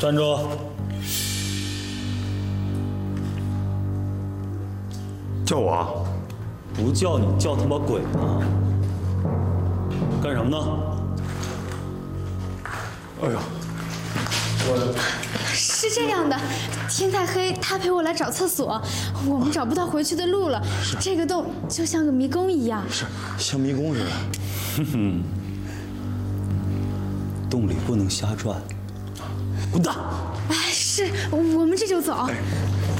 站住！ 叫我啊？ 不叫你叫他妈鬼呢？干什么呢？ 哎呦， 是这样的，天太黑，他陪我来找厕所，我们找不到回去的路了。这个洞就像个迷宫一样。 是像迷宫似的。 哼哼，洞里不能瞎转，滚蛋！ 哎，是我们这就走。